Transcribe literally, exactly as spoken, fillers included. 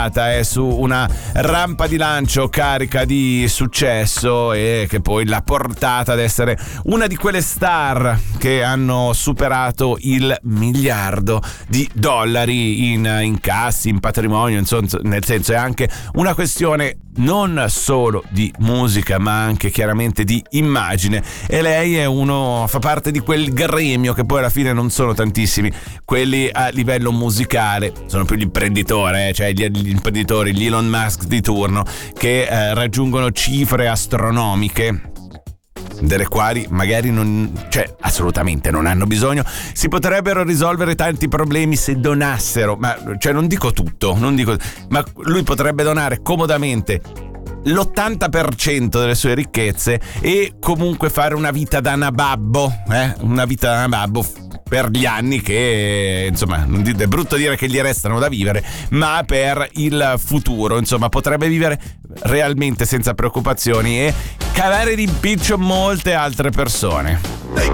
è su una rampa di lancio carica di successo e che poi l'ha portata ad essere una di quelle star che hanno superato il miliardo di dollari in incassi, in patrimonio, insomma, nel senso è anche una questione non solo di musica ma anche chiaramente di immagine, e lei è uno, fa parte di quel gremio che poi alla fine non sono tantissimi quelli a livello musicale, sono più gli imprenditori, eh? cioè gli, gli imprenditori, gli Elon Musk di turno che eh, raggiungono cifre astronomiche delle quali magari non, cioè assolutamente non hanno bisogno. Si potrebbero risolvere tanti problemi se donassero, ma cioè non dico tutto, non dico, ma lui potrebbe donare comodamente l'ottanta per cento delle sue ricchezze e comunque fare una vita da nababbo, eh? una vita da nababbo per gli anni che, insomma, è brutto dire che gli restano da vivere, ma per il futuro, insomma, potrebbe vivere realmente senza preoccupazioni e cavare d'impiccio molte altre persone.